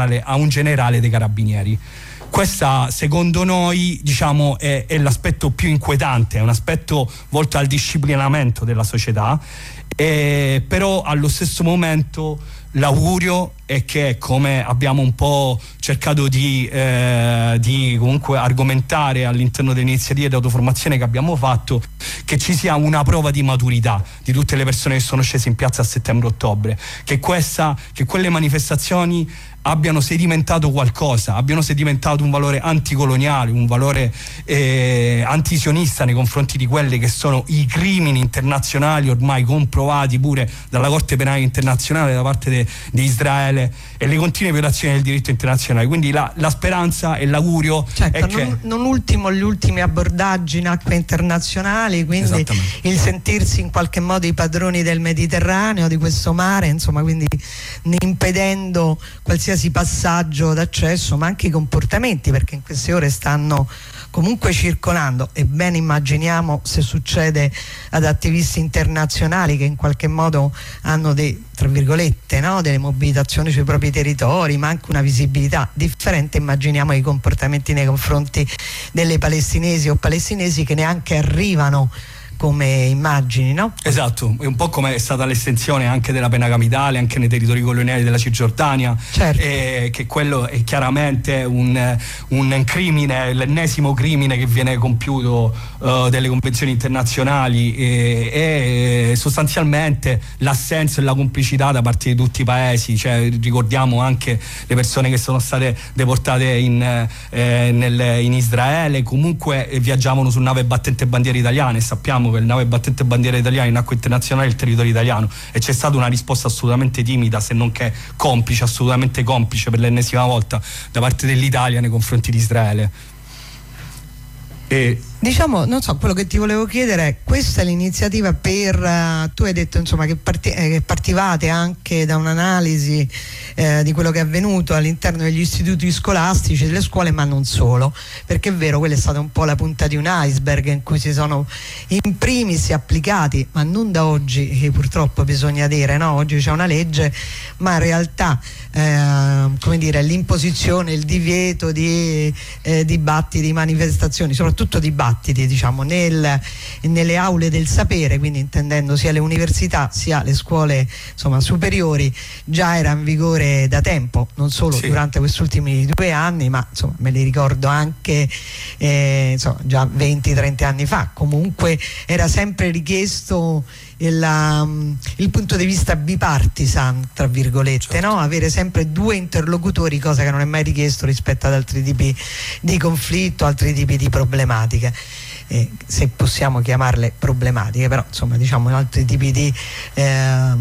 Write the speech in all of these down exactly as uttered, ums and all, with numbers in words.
a un generale dei carabinieri. Questa, secondo noi, diciamo, è, è l'aspetto più inquietante, è un aspetto volto al disciplinamento della società, e, però allo stesso momento l'augurio è che, come abbiamo un po' cercato di, eh, di comunque argomentare all'interno delle iniziative di autoformazione che abbiamo fatto, che ci sia una prova di maturità di tutte le persone che sono scese in piazza a settembre-ottobre, che, questa, che quelle manifestazioni abbiano sedimentato qualcosa, abbiano sedimentato un valore anticoloniale, un valore eh, antisionista nei confronti di quelli che sono i crimini internazionali ormai comprovati pure dalla Corte Penale Internazionale da parte de, di Israele e le continue violazioni del diritto internazionale. Quindi la, la speranza e l'augurio certo, è non, che non ultimo gli ultimi abbordaggi in acque internazionali, quindi il sentirsi in qualche modo i padroni del Mediterraneo, di questo mare, insomma, quindi impedendo qualsiasi passaggio d'accesso, ma anche i comportamenti, perché in queste ore stanno comunque circolando, e ben immaginiamo se succede ad attivisti internazionali che in qualche modo hanno dei, tra virgolette, no, delle mobilitazioni sui propri territori, ma anche una visibilità differente, immaginiamo i comportamenti nei confronti delle palestinesi o palestinesi che neanche arrivano come immagini, no? Esatto, è un po' come è stata l'estensione anche della pena capitale anche nei territori coloniali della Cisgiordania, certo. E che quello è chiaramente un, un crimine, l'ennesimo crimine che viene compiuto uh, delle convenzioni internazionali, e, e sostanzialmente l'assenza e la complicità da parte di tutti i paesi, cioè ricordiamo anche le persone che sono state deportate in, eh, nel, in Israele, comunque viaggiavano su nave battente bandiere italiane, e sappiamo che il nave battente bandiera italiana in acque internazionali è il territorio italiano, e c'è stata una risposta assolutamente timida, se non che complice, assolutamente complice per l'ennesima volta da parte dell'Italia nei confronti di Israele. E diciamo, non so, quello che ti volevo chiedere è: questa è l'iniziativa per uh, tu hai detto insomma che, parti, eh, che partivate anche da un'analisi eh, di quello che è avvenuto all'interno degli istituti scolastici, delle scuole, ma non solo, perché è vero, quella è stata un po' la punta di un iceberg in cui si sono in primis applicati, ma non da oggi, che purtroppo bisogna dire, no? Oggi c'è una legge, ma in realtà eh, come dire, l'imposizione, il divieto di eh, dibattiti, di manifestazioni, soprattutto dibattiti, diciamo, nel, nelle aule del sapere, quindi intendendo sia le università sia le scuole, insomma, superiori, già era in vigore da tempo, non solo sì. durante questi ultimi due anni, ma insomma me li ricordo anche eh, insomma, già venti trenta anni fa. Comunque era sempre richiesto il, um, il punto di vista bipartisan, tra virgolette, certo. no? Avere sempre due interlocutori, cosa che non è mai richiesto rispetto ad altri tipi di conflitto, altri tipi di problematiche, eh, se possiamo chiamarle problematiche, però insomma diciamo altri tipi di eh,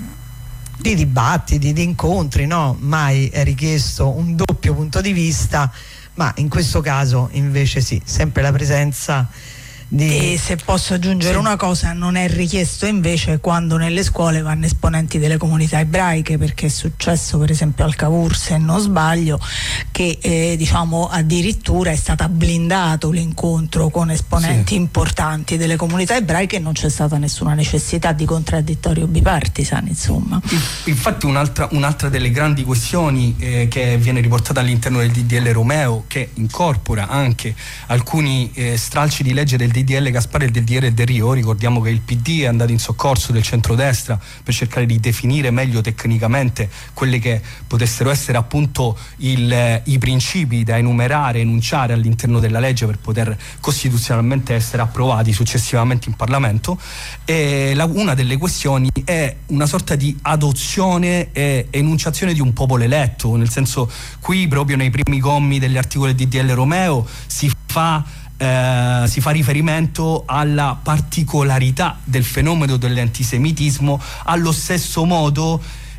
di dibattiti, di incontri, no? Mai è richiesto un doppio punto di vista, ma in questo caso invece sì, sempre la presenza di... E se posso aggiungere sì. una cosa, non è richiesto invece quando nelle scuole vanno esponenti delle comunità ebraiche, perché è successo per esempio al Cavour, se non sbaglio, che eh, diciamo addirittura è stato blindato l'incontro con esponenti sì. importanti delle comunità ebraiche e non c'è stata nessuna necessità di contraddittorio bipartisan, insomma. Infatti un'altra, un'altra delle grandi questioni eh, che viene riportata all'interno del D D L Romeo, che incorpora anche alcuni eh, stralci di legge del D D L Gasparri e del D D L Del Rio. Ricordiamo che il P D è andato in soccorso del centrodestra per cercare di definire meglio tecnicamente quelli che potessero essere appunto il, i principi da enumerare, enunciare all'interno della legge per poter costituzionalmente essere approvati successivamente in Parlamento. E la, una delle questioni è una sorta di adozione e enunciazione di un popolo eletto, nel senso, qui proprio nei primi commi degli articoli del D D L Romeo si fa Eh, si fa riferimento alla particolarità del fenomeno dell'antisemitismo, allo stesso modo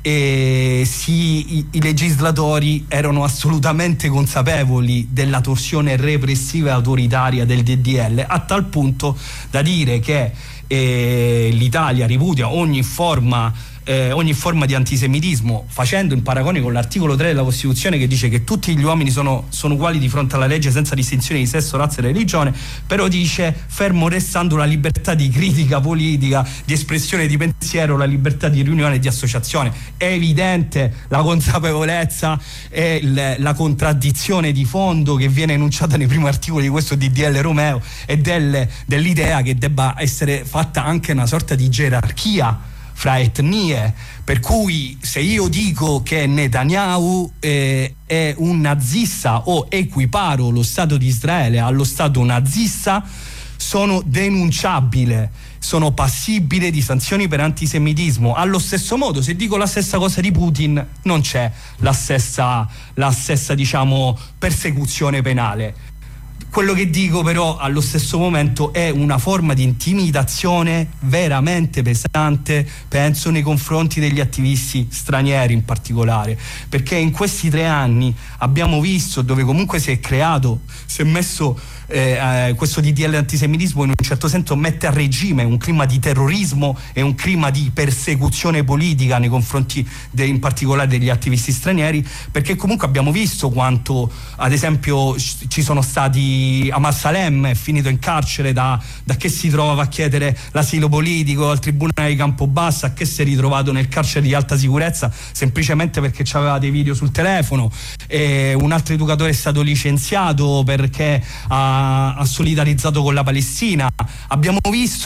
eh, si, i, i legislatori erano assolutamente consapevoli della torsione repressiva e autoritaria del D D L, a tal punto da dire che eh, l'Italia ripudia ogni forma eh, ogni forma di antisemitismo, facendo il paragone con l'articolo tre della Costituzione che dice che tutti gli uomini sono, sono uguali di fronte alla legge senza distinzione di sesso, razza e religione, però dice fermo restando la libertà di critica politica, di espressione di pensiero, la libertà di riunione e di associazione. È evidente la consapevolezza e il, la contraddizione di fondo che viene enunciata nei primi articoli di questo D D L Romeo e del, dell'idea che debba essere fatta anche una sorta di gerarchia fra etnie, per cui se io dico che Netanyahu eh, è un nazista o equiparo lo Stato di Israele allo Stato nazista, sono denunciabile, sono passibile di sanzioni per antisemitismo. Allo stesso modo, se dico la stessa cosa di Putin, non c'è la stessa, la stessa diciamo persecuzione penale. Quello che dico però allo stesso momento è una forma di intimidazione veramente pesante, penso, nei confronti degli attivisti stranieri in particolare, perché in questi tre anni abbiamo visto dove comunque si è creato, si è messo eh, eh, questo D D L antisemitismo in un certo senso mette a regime un clima di terrorismo e un clima di persecuzione politica nei confronti de, in particolare degli attivisti stranieri, perché comunque abbiamo visto quanto ad esempio ci sono stati Amar Salem è finito in carcere da, da che si trovava a chiedere l'asilo politico al tribunale di Campobasso a che si è ritrovato nel carcere di alta sicurezza semplicemente perché aveva dei video sul telefono. E un altro educatore è stato licenziato perché ha, ha solidarizzato con la Palestina. Abbiamo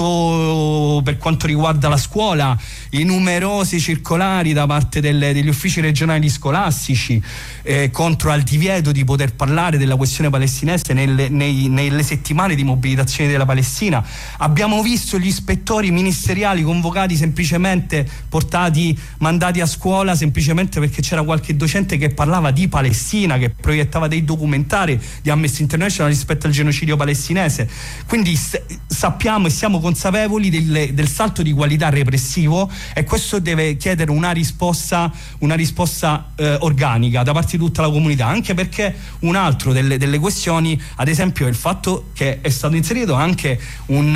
visto per quanto riguarda la scuola i numerosi circolari da parte delle, degli uffici regionali scolastici eh, contro al divieto di poter parlare della questione palestinese nelle Nei, nelle settimane di mobilitazione della Palestina. Abbiamo visto gli ispettori ministeriali convocati semplicemente, portati, mandati a scuola semplicemente perché c'era qualche docente che parlava di Palestina, che proiettava dei documentari di Amnesty International rispetto al genocidio palestinese. Quindi s- sappiamo e siamo consapevoli del, del salto di qualità repressivo, e questo deve chiedere una risposta una risposta eh, organica da parte di tutta la comunità, anche perché un altro delle, delle questioni ad esempio il fatto che è stato inserito anche un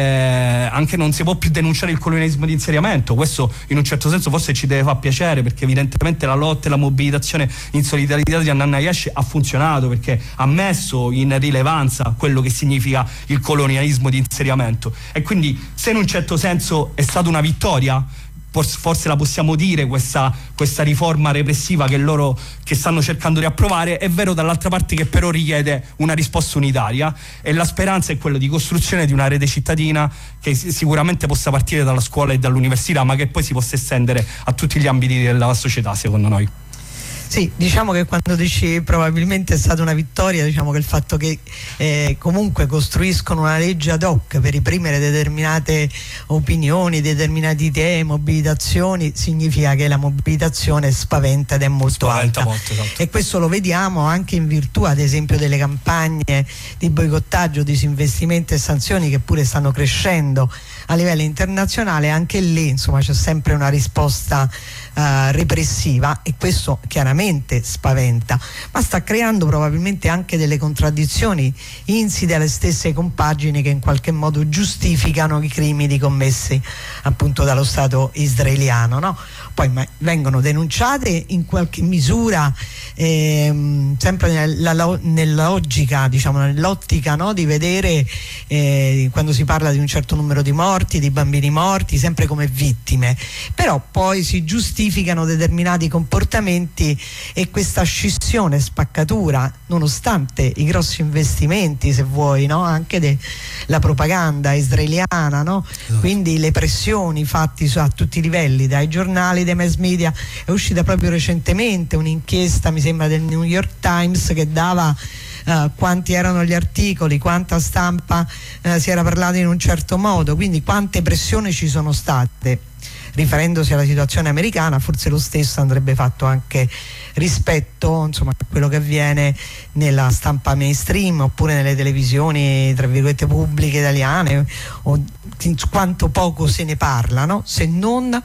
eh, anche non si può più denunciare il colonialismo di insediamento. Questo in un certo senso forse ci deve far piacere, perché evidentemente la lotta e la mobilitazione in solidarietà di Hanan Yesh ha funzionato, perché ha messo in rilevanza quello che significa il colonialismo di insediamento. E quindi se in un certo senso è stata una vittoria, forse la possiamo dire, questa, questa riforma repressiva che loro che stanno cercando di approvare, è vero dall'altra parte che però richiede una risposta unitaria, e la speranza è quella di costruzione di una rete cittadina che sicuramente possa partire dalla scuola e dall'università, ma che poi si possa estendere a tutti gli ambiti della società, secondo noi. Sì, diciamo che quando dici probabilmente è stata una vittoria, diciamo che il fatto che eh, comunque costruiscono una legge ad hoc per reprimere determinate opinioni, determinate idee, mobilitazioni, significa che la mobilitazione spaventa ed è molto spaventa alta. Molto, esatto. E questo lo vediamo anche in virtù ad esempio delle campagne di boicottaggio, disinvestimento e sanzioni che pure stanno crescendo a livello internazionale. Anche lì insomma c'è sempre una risposta Uh, repressiva, e questo chiaramente spaventa, ma sta creando probabilmente anche delle contraddizioni insite alle stesse compagini che in qualche modo giustificano i crimini commessi appunto dallo Stato israeliano, no? Poi ma, vengono denunciate in qualche misura ehm, sempre nella, nella logica, diciamo nell'ottica, no? Di vedere eh, quando si parla di un certo numero di morti, di bambini morti, sempre come vittime, però poi si giustificano determinati comportamenti, e questa scissione, spaccatura, nonostante i grossi investimenti, se vuoi, no? Anche della propaganda israeliana, no? Esatto. Quindi le pressioni fatte su, a tutti i livelli, dai giornali, dai mass media. È uscita proprio recentemente un'inchiesta, mi sembra del New York Times, che dava Uh, quanti erano gli articoli, quanta stampa uh, si era parlato in un certo modo, quindi quante pressioni ci sono state. Riferendosi alla situazione americana, forse lo stesso andrebbe fatto anche rispetto insomma a quello che avviene nella stampa mainstream oppure nelle televisioni tra virgolette pubbliche italiane, o quanto poco se ne parla, no? Se non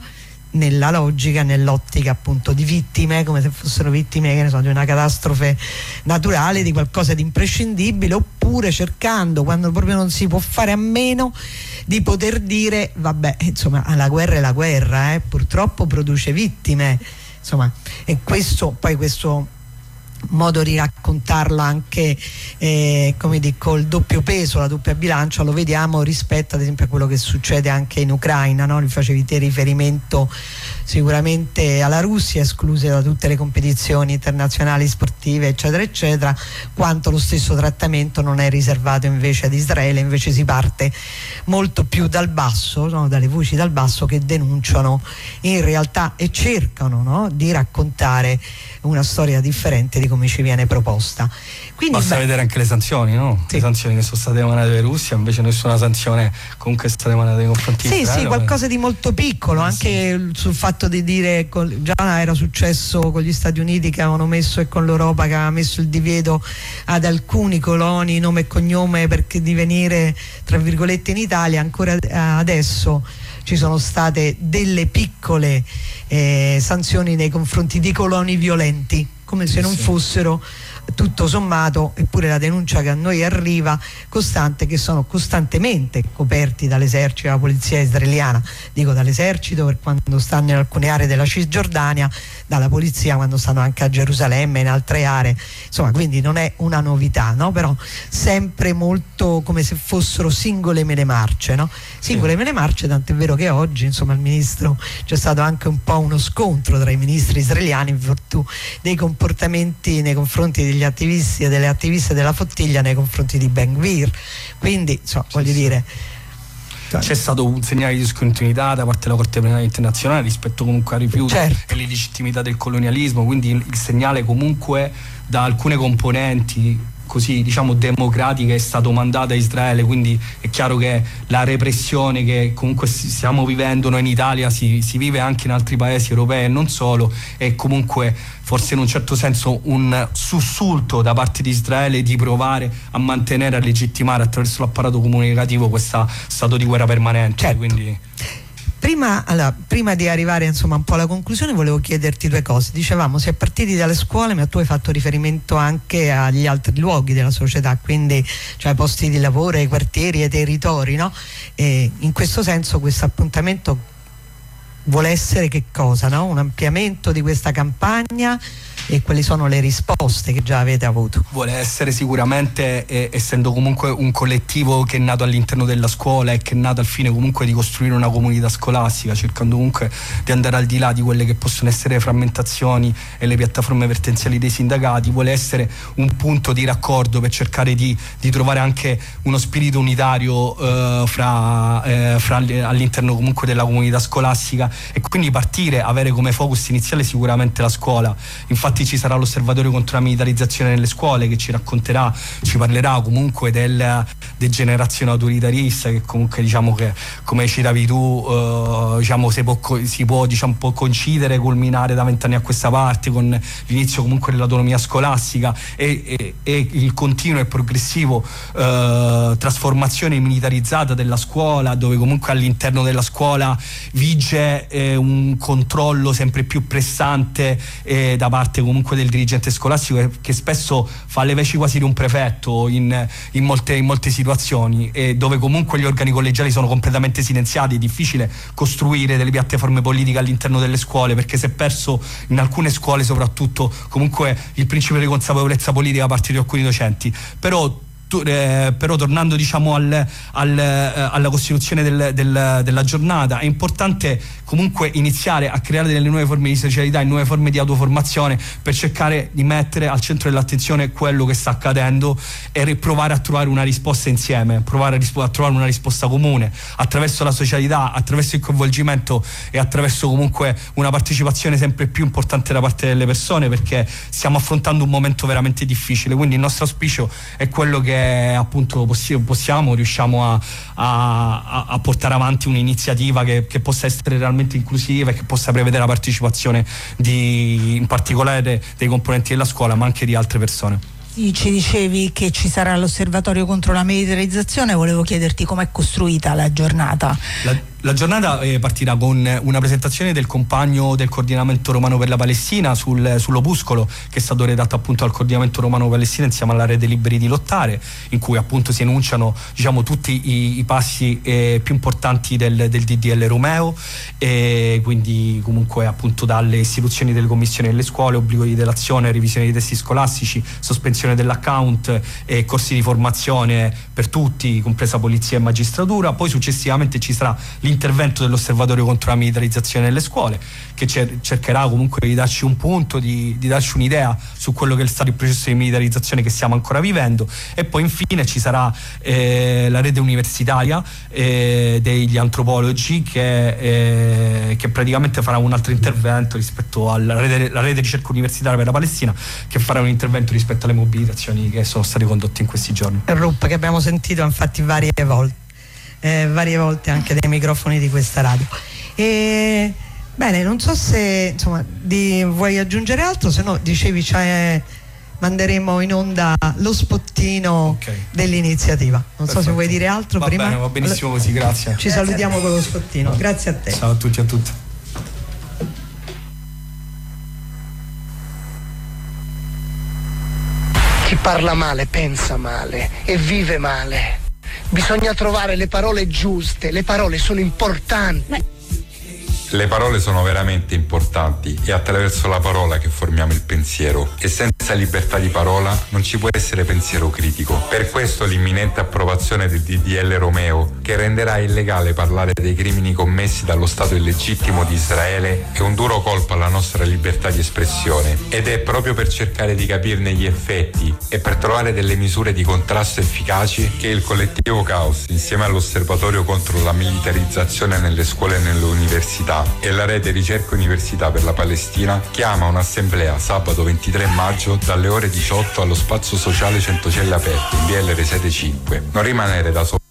nella logica, nell'ottica appunto di vittime, come se fossero vittime, che ne so, di una catastrofe naturale, di qualcosa di imprescindibile, oppure cercando, quando proprio non si può fare a meno, di poter dire vabbè, insomma, la guerra è la guerra, eh, purtroppo produce vittime, insomma, e questo poi questo modo di raccontarla anche eh, come dico, il doppio peso, la doppia bilancia, lo vediamo rispetto ad esempio a quello che succede anche in Ucraina, no? Facevi te riferimento sicuramente alla Russia, escluse da tutte le competizioni internazionali sportive eccetera eccetera, quanto lo stesso trattamento non è riservato invece ad Israele. Invece si parte molto più dal basso, no? Dalle voci dal basso che denunciano in realtà e cercano, no? Di raccontare una storia differente di come ci viene proposta. Quindi, basta beh, vedere anche le sanzioni, no? Sì. Le sanzioni che sono state emanate per Russia, invece nessuna sanzione comunque è stata emanata nei confronti di Sì, Israele. sì, qualcosa di molto piccolo, anche sì. Sul fatto di dire, già era successo con gli Stati Uniti che avevano messo e con l'Europa che aveva messo il divieto ad alcuni coloni, nome e cognome, perché di venire tra virgolette in Italia. Ancora adesso ci sono state delle piccole eh, sanzioni nei confronti di coloni violenti, come se non sì. fossero tutto sommato, eppure la denuncia che a noi arriva costante, che sono costantemente coperti dall'esercito, dalla polizia israeliana, dico dall'esercito per quando stanno in alcune aree della Cisgiordania, dalla polizia quando stanno anche a Gerusalemme e in altre aree, insomma, quindi non è una novità, no? Però sempre molto come se fossero singole mele marce, no? Singole sì. mele marce, tant'è vero che oggi, insomma, il ministro, c'è stato anche un po' uno scontro tra i ministri israeliani in virtù dei comportamenti nei confronti degli attivisti e delle attiviste della Fottiglia nei confronti di Ben Gvir, quindi insomma, sì, voglio sì. dire, c'è stato un segnale di discontinuità da parte della Corte Penale Internazionale rispetto comunque al rifiuto certo. e l'illegittimità del colonialismo, quindi il, il segnale comunque da alcune componenti così diciamo democratiche è stato mandato a Israele, quindi è chiaro che la repressione che comunque stiamo vivendo noi in Italia si, si vive anche in altri paesi europei e non solo, è comunque forse in un certo senso un sussulto da parte di Israele di provare a mantenere, a legittimare attraverso l'apparato comunicativo questo stato di guerra permanente. Certo. Quindi Prima, allora, prima di arrivare insomma un po' alla conclusione, volevo chiederti due cose. Dicevamo si è partiti dalle scuole, ma tu hai fatto riferimento anche agli altri luoghi della società, quindi cioè posti di lavoro, ai quartieri, ai territori, no? E in questo senso questo appuntamento vuole essere che cosa, no? Un ampliamento di questa campagna, e quali sono le risposte che già avete avuto? Vuole essere sicuramente, eh, essendo comunque un collettivo che è nato all'interno della scuola e che è nato al fine comunque di costruire una comunità scolastica, cercando comunque di andare al di là di quelle che possono essere le frammentazioni e le piattaforme vertenziali dei sindacati, vuole essere un punto di raccordo per cercare di, di trovare anche uno spirito unitario eh, fra, eh, fra all'interno comunque della comunità scolastica, e quindi partire, avere come focus iniziale sicuramente la scuola. Infatti ci sarà l'osservatorio contro la militarizzazione nelle scuole che ci racconterà, ci parlerà comunque del degenerazione autoritarista, che comunque diciamo che, come citavi tu, eh, diciamo si può, si può diciamo può coincidere, culminare da vent'anni a questa parte con l'inizio comunque dell'autonomia scolastica e, e, e il continuo e progressivo eh, trasformazione militarizzata della scuola, dove comunque all'interno della scuola vige eh, un controllo sempre più pressante eh, da parte comunque del dirigente scolastico, che, che spesso fa le veci quasi di un prefetto in, in, molte, in molte situazioni, e dove comunque gli organi collegiali sono completamente silenziati. È difficile costruire delle piattaforme politiche all'interno delle scuole, perché si è perso in alcune scuole soprattutto comunque il principio di consapevolezza politica da parte di alcuni docenti. Però Eh, però tornando diciamo al, al, eh, alla costituzione del, del, della giornata, è importante comunque iniziare a creare delle nuove forme di socialità e nuove forme di autoformazione per cercare di mettere al centro dell'attenzione quello che sta accadendo e provare a trovare una risposta insieme, provare a, rispo- a trovare una risposta comune attraverso la socialità, attraverso il coinvolgimento e attraverso comunque una partecipazione sempre più importante da parte delle persone, perché stiamo affrontando un momento veramente difficile. Quindi il nostro auspicio è quello che appunto possi- possiamo riusciamo a, a, a portare avanti un'iniziativa che, che possa essere realmente inclusiva e che possa prevedere la partecipazione di, in particolare dei componenti della scuola, ma anche di altre persone. Sì, ci dicevi che ci sarà l'osservatorio contro la militarizzazione, volevo chiederti com'è costruita la giornata. La, La giornata eh, partirà con una presentazione del compagno del coordinamento romano per la Palestina sul, sull'opuscolo che è stato redatto appunto al coordinamento romano Palestina insieme alla Rete Liberi di Lottare, in cui appunto si enunciano, diciamo, tutti i, i passi eh, più importanti del, del D D L Romeo, e quindi comunque appunto dalle istituzioni delle commissioni delle scuole, obbligo di delazione, revisione dei testi scolastici, sospensione dell'account e corsi di formazione per tutti, compresa polizia e magistratura. Poi successivamente ci sarà l'intervento dell'Osservatorio contro la militarizzazione delle scuole, che cer- cercherà comunque di darci un punto, di, di darci un'idea su quello che è stato il processo di militarizzazione che stiamo ancora vivendo. E poi infine ci sarà eh, la rete universitaria eh, degli antropologi che, eh, che praticamente farà un altro intervento rispetto alla rete, la rete ricerca universitaria per la Palestina, che farà un intervento rispetto alle mobilitazioni che sono state condotte in questi giorni. R U P che abbiamo sentito infatti varie volte, eh, varie volte anche dai microfoni di questa radio. E, bene, non so se insomma di, vuoi aggiungere altro, se no dicevi cioè, manderemo in onda lo spottino okay. dell'iniziativa. Non Perfetto. so se vuoi dire altro va prima. Bene, va benissimo così, grazie. Ci grazie salutiamo con lo spottino. Grazie a te. Ciao a tutti e a tutte. Chi parla male pensa male e vive male. Bisogna trovare le parole giuste, le parole sono importanti. Le parole sono veramente importanti, è attraverso la parola che formiamo il pensiero e senza libertà di parola non ci può essere pensiero critico. Per questo l'imminente approvazione del D D L Romeo, che renderà illegale parlare dei crimini commessi dallo Stato illegittimo di Israele, è un duro colpo alla nostra libertà di espressione, ed è proprio per cercare di capirne gli effetti e per trovare delle misure di contrasto efficaci che il collettivo Caos, insieme all'Osservatorio contro la militarizzazione nelle scuole e nelle università e la rete Ricerca Università per la Palestina, chiama un'assemblea sabato ventitré maggio dalle ore diciotto allo spazio sociale Centocelle Aperte in via L R settantacinque. Non rimanere da solo.